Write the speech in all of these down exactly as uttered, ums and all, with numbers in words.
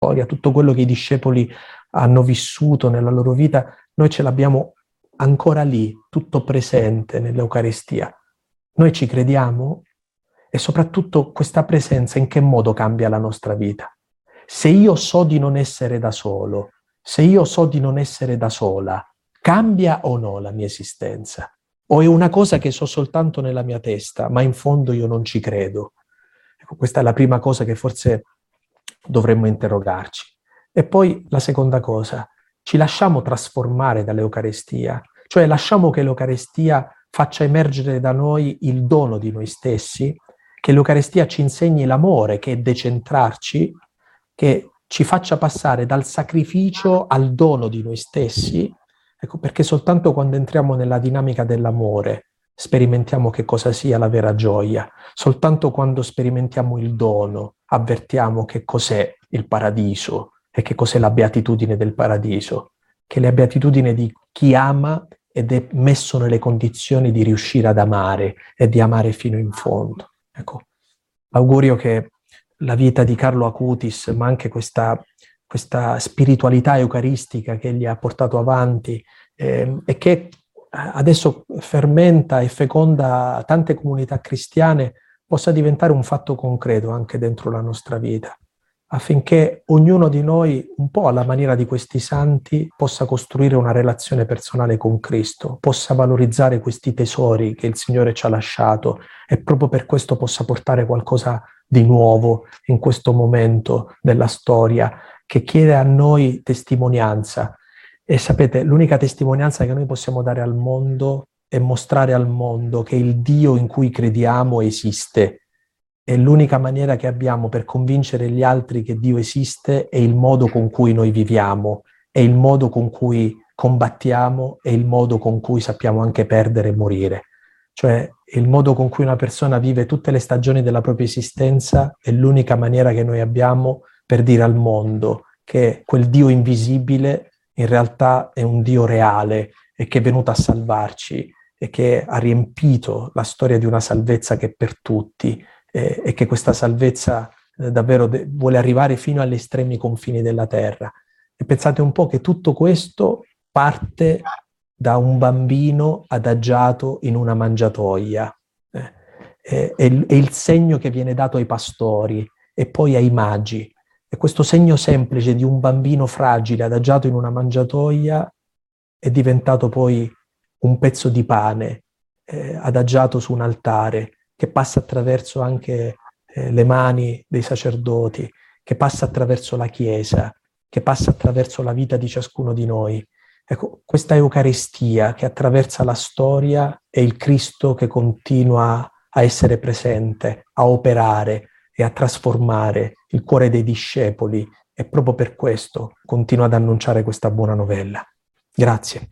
storia, tutto quello che i discepoli hanno vissuto nella loro vita, noi ce l'abbiamo ancora lì, tutto presente nell'Eucaristia. Noi ci crediamo? E soprattutto questa presenza in che modo cambia la nostra vita? Se io so di non essere da solo, se io so di non essere da sola, cambia o no la mia esistenza? O è una cosa che so soltanto nella mia testa, ma in fondo io non ci credo? Ecco, questa è la prima cosa che forse dovremmo interrogarci. E poi la seconda cosa, ci lasciamo trasformare dall'Eucaristia? Cioè lasciamo che l'Eucaristia faccia emergere da noi il dono di noi stessi, che l'Eucaristia ci insegni l'amore, che è decentrarci, che ci faccia passare dal sacrificio al dono di noi stessi. Ecco, perché soltanto quando entriamo nella dinamica dell'amore sperimentiamo che cosa sia la vera gioia. Soltanto quando sperimentiamo il dono avvertiamo che cos'è il paradiso e che cos'è la beatitudine del paradiso, che è la beatitudine di chi ama ed è messo nelle condizioni di riuscire ad amare e di amare fino in fondo. Ecco, l'augurio che la vita di Carlo Acutis, ma anche questa, questa spiritualità eucaristica che egli ha portato avanti eh, e che adesso fermenta e feconda tante comunità cristiane, possa diventare un fatto concreto anche dentro la nostra vita, affinché ognuno di noi, un po' alla maniera di questi santi, possa costruire una relazione personale con Cristo, possa valorizzare questi tesori che il Signore ci ha lasciato e proprio per questo possa portare qualcosa di nuovo in questo momento della storia che chiede a noi testimonianza. E sapete, l'unica testimonianza che noi possiamo dare al mondo è mostrare al mondo che il Dio in cui crediamo esiste. E l'unica maniera che abbiamo per convincere gli altri che Dio esiste è il modo con cui noi viviamo, è il modo con cui combattiamo, è il modo con cui sappiamo anche perdere e morire. Cioè il modo con cui una persona vive tutte le stagioni della propria esistenza è l'unica maniera che noi abbiamo per dire al mondo che quel Dio invisibile in realtà è un Dio reale e che è venuto a salvarci e che ha riempito la storia di una salvezza che è per tutti eh, e che questa salvezza eh, davvero de- vuole arrivare fino agli estremi confini della terra. E pensate un po' che tutto questo parte da un bambino adagiato in una mangiatoia. Eh, è, è, il, è il segno che viene dato ai pastori e poi ai magi. E questo segno semplice di un bambino fragile adagiato in una mangiatoia è diventato poi un pezzo di pane eh, adagiato su un altare che passa attraverso anche eh, le mani dei sacerdoti, che passa attraverso la Chiesa, che passa attraverso la vita di ciascuno di noi. Ecco, questa Eucaristia che attraversa la storia è il Cristo che continua a essere presente, a operare e a trasformare il cuore dei discepoli e proprio per questo continua ad annunciare questa buona novella. Grazie.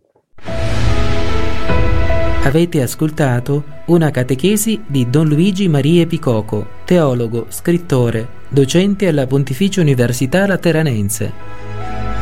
Avete ascoltato una catechesi di Don Luigi Maria Picoco, teologo, scrittore, docente alla Pontificia Università Lateranense.